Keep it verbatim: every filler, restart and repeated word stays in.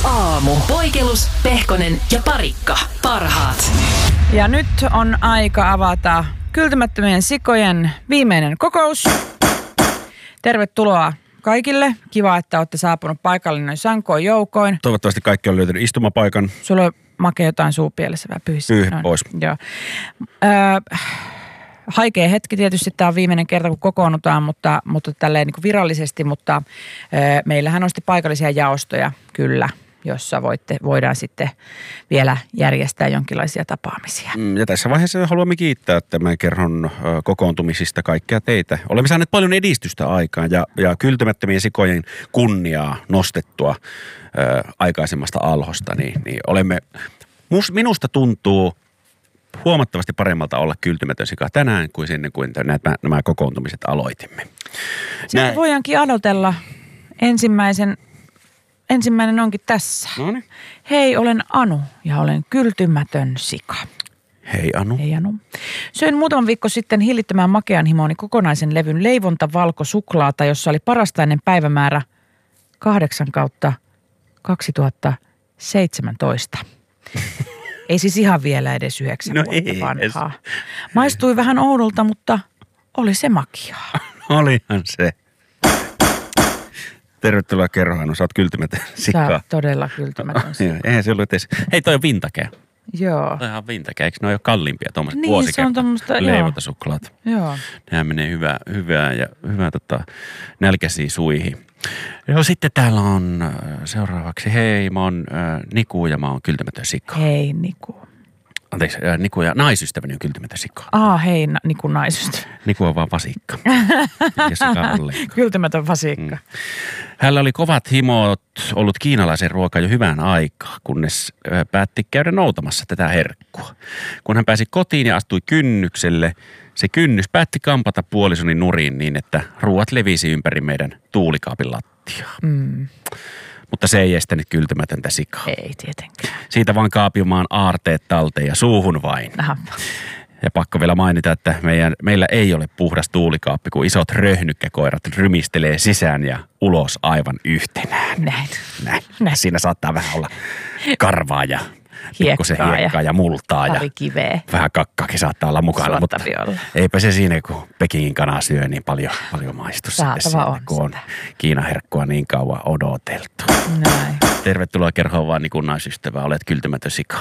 aamu. Poikelus, Pehkonen ja Parikka. Parhaat. Ja nyt on aika avata kyltymättömien sikojen viimeinen kokous. Tervetuloa kaikille. Kiva, että olette saapunut paikalle noin sankoin joukoin. Toivottavasti kaikki on löytänyt istumapaikan. Sulla on makea jotain suupielessä vähän pyyhistä. Pyyhi pois. Joo. Öö, haikea hetki tietysti, tämä on viimeinen kerta kun kokoonnutaan, mutta, mutta tälleen niin kuin virallisesti, mutta öö, meillähän on sitten paikallisia jaostoja kyllä, jossa voitte, voidaan sitten vielä järjestää jonkinlaisia tapaamisia. Ja tässä vaiheessa haluamme kiittää tämän kerhon kokoontumisista kaikkia teitä. Olemme saaneet paljon edistystä aikaan ja, ja kyltymättömien sikojen kunniaa nostettua ö, aikaisemmasta alhosta, niin, niin olemme, mus, minusta tuntuu huomattavasti paremmalta olla kyltymätön sika tänään kuin sinne, kuin nämä, nämä kokoontumiset aloitimme. Sitten Nä... voidaankin aloitella ensimmäisen Ensimmäinen onkin tässä. Noniin. Hei, olen Anu ja olen kyltymätön sika. Hei Anu. Hei Anu. Söin muutaman viikko sitten hillittömään makean himooni kokonaisen levyn leivonta valkosuklaata, jossa oli parastainen päivämäärä kahdeksan kautta kaksituhattaseitsemäntoista. Ei siis ihan vielä edes yhdeksän no vuotta ei, vanhaa. Maistui vähän oudolta, mutta oli se makeaa. Olihan se. Tervetuloa kerhoon, sä oot kyltymätön sika. Sä oot todella kyltymätön sika. Eihän se ollut edes. Hei, toi on vintage. Joo. Toi on ihan vintage. Eikö ne ole kalliimpia tuommoiset niin, vuosikerta leivotasuklaat? Joo. Nehän menee hyvää, hyvää ja hyvää tota, nälkäisiä suihin. Joo, sitten täällä on seuraavaksi. Hei, mä oon äh, Niku ja mä oon kyltymätön sika. Hei Niku. Anteeksi, äh, Niku ja naisystäväni on kyltymätön sika. Aa, hei na, Niku naisystävä. Niku on vaan vasikka. Ja sika ollenkaan. Kyltymätön vasikka. Mm. Hänellä oli kovat himot ollut kiinalaisen ruokaa jo hyvään aikaa, kunnes päätti käydä noutamassa tätä herkkua. Kun hän pääsi kotiin ja astui kynnykselle, se kynnys päätti kampata puolisoni nurin niin, että ruoat levisi ympäri meidän tuulikaapin lattiaa. Mm. Mutta se ei estänyt kyltymätöntä sikaa. Ei tietenkään. Siitä vaan kaapimaan aarteet talteen ja suuhun vain. Aha. Ja pakko vielä mainita, että meidän, meillä ei ole puhdas tuulikaappi, kun isot röhnykkäkoirat rymistelee sisään ja ulos aivan yhtenään. Näin. Näin. Näin. Siinä saattaa vähän olla karvaa ja pikkusen hiekkaa, hiekkaa ja, ja multaa. Pari kiveä. Vähän kakkaakin saattaa olla mukana, mutta olla. Eipä se siinä, kun Pekingin kanaa syö, niin paljon, paljon maistu sitten siinä, on kun on Kiinaherkkua niin kauan odoteltu. Näin. Tervetuloa kerhoon vaan Nikun naisystävä, olet kyltymätön sika.